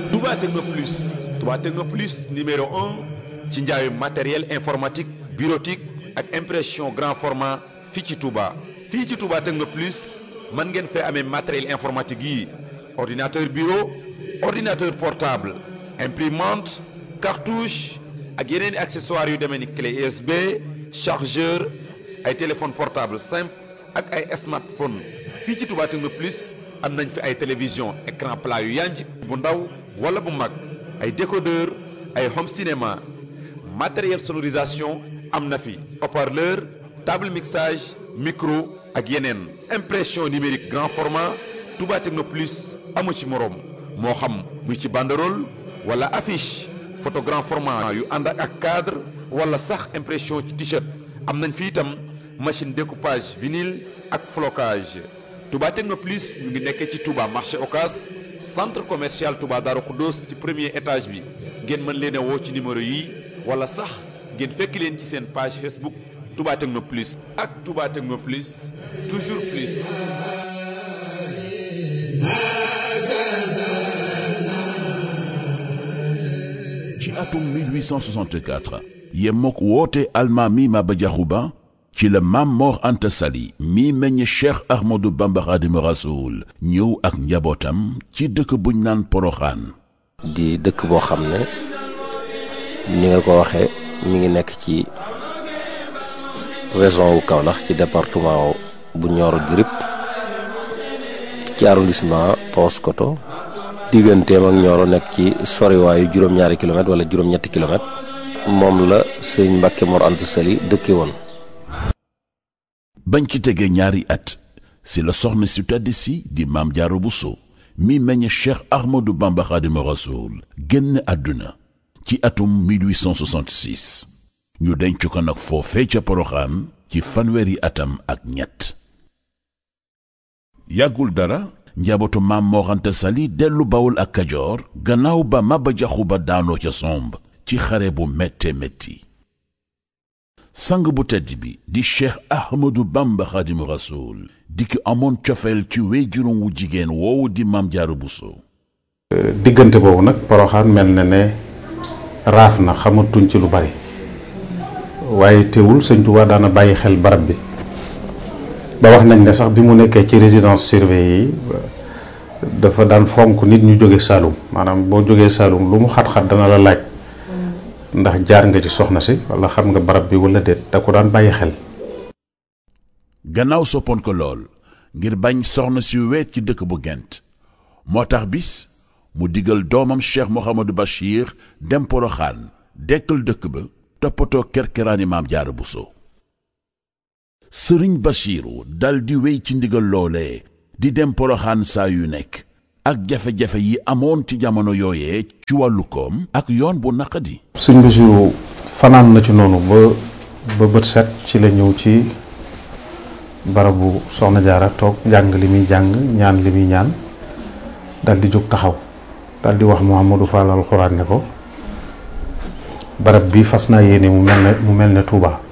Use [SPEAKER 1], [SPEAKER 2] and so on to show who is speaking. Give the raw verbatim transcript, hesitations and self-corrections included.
[SPEAKER 1] Touba Techno Plus Touba Techno Plus numéro un ci njaayu matériel informatique bureautique ak impression grand format fii ci Touba. fii ci Touba Techno Plus mën ngeen fee amee matériel informatique yi ordinateur bureau ordinateur portable imprimante cartouche ak yeneen i accessoires yu demee ni clé U S B chargeur ay téléphone portable simple ak ay smartphone fii ci Touba Techno Plus am nañ fi ay télévision écran plat yu yanj bu ndaw wala bu mag ay décodeur ay home cinéma matériel sonorisation am na fi haut-parleur table mixage micro ak yeneen impression numérique grand format Touba Techno Plus amu ci moroom moo xam muy ci banderole wala affiche photo grand format yu ànd ak cadre wala sax impression ci t-shirt am nañ fi itam machine découpage vinyle ak flocage Touba Techno Plus ñu ngi nekkee ci Touba marché Ocass centre commercial Touba Darou Khoudoss ci premier étage bi ngeen mën leen a woo ci numéro yi wala sax ngeen fekk leen ci seen page Facebook Touba Techno Plus ak Touba Techno Plus toujours plus.
[SPEAKER 2] ci atum mille huit cent soixante-quatre yemook woote almaami Maba Diakhou Ba ci la Maam Mor Anta Sali mi meññ Cheikh Ahmadou Bamba Khadimu Rasoul ñëw ak njabootam ci dëkk buñ naan Poroxaan.
[SPEAKER 3] di dëkk boo xam ne ni nga ko waxee mi ngi nekk ci région wu Kaolack ci département bu Nioro du Rip ci arrondissement Paoskoto digganteem ak Nioro nekk ci soriwaayu juróom-ñaari kilomètre wala juróom-ñetti kilomètre moom la sëñ Mbàkke Mor Anta Sali dëkke woon.
[SPEAKER 2] bañ ci tegee ñaari at si la soxna si tedd si di Maam Jaara Buso mi meññ Cheikh Ahmadou Bamba Khadimu Rasoul génn àdduna ci atum mille huit cent soixante-six ñu denc ko nag foofee ca Poroxaan ci fanweeri atam ak ñett. yàggul dara njabootu Maam Mor Anta Sali dellu Bawol ak Kajoor gannaaw ba Maba Diakhou Ba daanoo ca somb ci xare bu métte métti. sang bu tedd bi di Cheikh Ahmadou Bamba Khadimu Rasoul di ki amoon cofeel ci wéyjuróom wu jigéen woowu di Maam Jaara Buso.
[SPEAKER 4] diggante boobu nag Poroxaan mel na ne raaf na xamatuñ ci lu bari waaye teewul sëñ Tuubaa daana bàyyi xel barab bi ba wax nañ ne sax bi mu nekkee ci résidence surveillée yi dafa daan fonk nit ñu jóge Saalum maanaam boo jógee Saalum lu mu xat-xat dana la laaj ndax jaar nga ci soxna si wala xam nga barab bi wala déet da ko daan bàyyi xel.
[SPEAKER 2] gannaaw soppoon ko lool ngir bañ soxna si weet ci dëkk bu Gent moo tax bis mu digal doomam Cheikh Mouhamadou Bachir dem Poroxaan dekkal dëkk ba toppatoo kerkeraani Maam Jaara Buso. sëriñ Bachiru dal di wéy ci ndigal loolee di dem Poroxaan saa yu nekk ak jafe-jafe yi amoon ci jamono yooyee ci wàllu koom ak yoon bu naqadi.
[SPEAKER 4] sëñ Bachiru fanaan na ci noonu ba ba bët set ci la ñëw ci barabu soxna Jaara toog jàng li muy jàng ñaan li muy ñaan dal di jóg taxaw dal di wax Mouhamadou Fall alxuraan ne ko barab bi fas naa yéene mu mel ne mu mel ne Touba